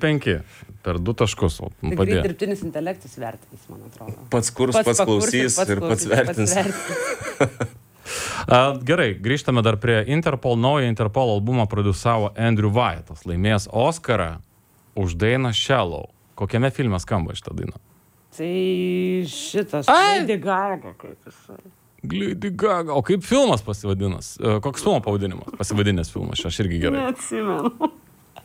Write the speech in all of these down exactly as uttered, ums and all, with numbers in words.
penki. Per du taškus. Tai greit dirbtinis intelektas vertins, man atrodo. Pats kurs, pats, pats klausys ir pats vertins. uh, gerai, grįžtame dar prie Interpol. Naują Interpol albumą produsavo Andrew White'as, laimėjęs Oscarą už dainą Shallow. Kokiame filme skamba šitą dainą? Tai šitas Lady Gaga, kaip jisai. Lady Gaga. O kaip filmas pasivadinas? Uh, koks filmo pavadinimas? Pasivadinęs filmas, aš irgi gerai. Neatsimenu.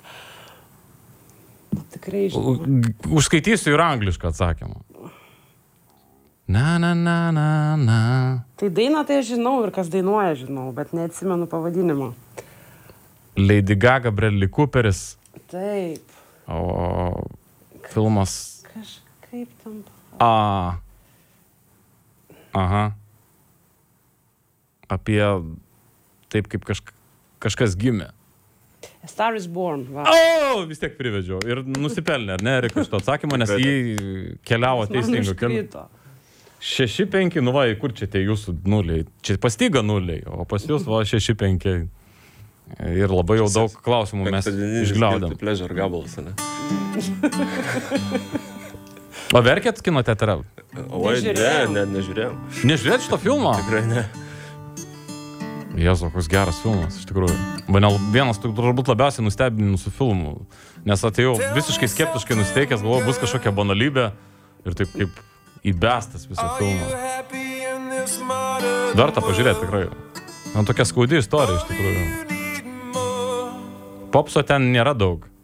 Tikrai žinau. Užskaitysiu ir anglišką atsakymą. Na, na, na, na, na. Tai dainą tai aš žinau ir kas dainuoja žinau, bet neatsimenu pavadinimo. Lady Gaga, Bradley Cooperis. Taip. O filmas... Kažkaip tam... A. Aha. Apie taip, kaip kaž... kažkas gimė. A Star is Born. Va. O, vis tiek privedžiau. Ir nusipelnė, ar ne, Erika, šito atsakymą, nes jį keliavo teisingu keliu. šeši penki, nu va, kur čia tie jūsų nuliai? Čia pastyga nuliai, o pas jūs va šeši penki. Ir labai jau daug klausimų mes išgliaudėm. Pleasure gabalas, ne? O verkėt kino teatre? O, ne, ne, nežiūrėjom. Nežiūrėt šito filmo? Tikrai ne. Jėzu, koks geras filmas, iš tikrųjų. Mane vienas turbūt labiausiai nustebinusių filmų, nes atėjau visiškai skeptiškai nusteikęs, galvoju, bus kažkokia banalybė ir taip kaip įbestas visą filmą. Verta pažiūrėti tikrai. Man tokia skaudi istorija iš tikrųjų. Popso ten nėra daug.